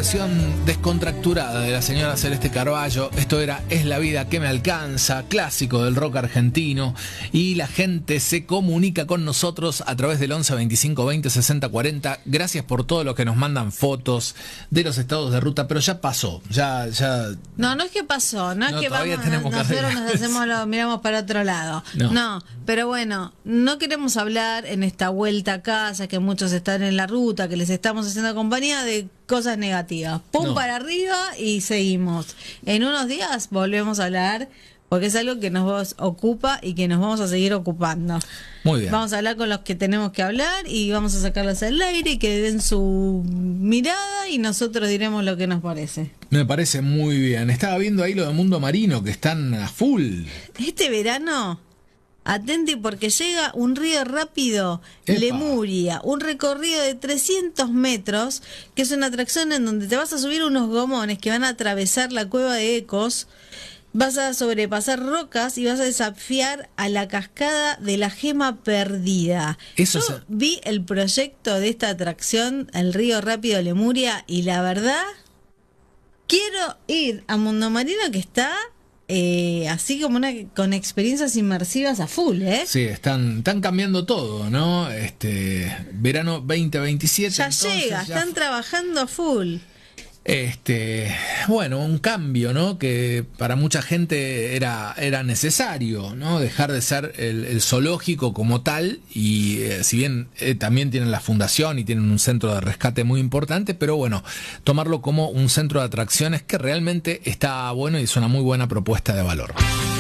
versión descontracturada de la señora Celeste Carballo. Esto era Es la vida que me alcanza, clásico del rock argentino. Y la gente se comunica con nosotros a través del 11 25 20 60 40. Gracias por todo lo que nos mandan fotos de los estados de ruta, pero ya pasó. Ya. No es que pasó, no es que todavía vamos, tenemos nosotros nos hacemos miramos para otro lado. No, pero bueno, no queremos hablar en esta vuelta a casa, que muchos están en la ruta, que les estamos haciendo compañía, de cosas negativas. Pum para arriba y seguimos. En unos días volvemos a hablar, porque es algo que nos ocupa y que nos vamos a seguir ocupando. Muy bien. Vamos a hablar con los que tenemos que hablar y vamos a sacarlos al aire y que den su mirada y nosotros diremos lo que nos parece. Me parece muy bien. Estaba viendo ahí lo de Mundo Marino, que están a full. Este verano, atente porque llega un río rápido, ¡Epa! Lemuria, un recorrido de 300 metros, que es una atracción en donde te vas a subir unos gomones que van a atravesar la cueva de Ecos. Vas a sobrepasar rocas y vas a desafiar a la cascada de la Gema Perdida. Yo vi el proyecto de esta atracción, el Río Rápido Lemuria, y la verdad, quiero ir a Mundo Marino, que está así como con experiencias inmersivas a full, ¿eh? Sí, están cambiando todo, ¿no? Verano 2027. Ya llega, están trabajando a full. Bueno, un cambio, ¿no? Que para mucha gente era necesario, ¿no? Dejar de ser el zoológico como tal, y si bien también tienen la fundación y tienen un centro de rescate muy importante, pero bueno, tomarlo como un centro de atracciones que realmente está bueno y es una muy buena propuesta de valor.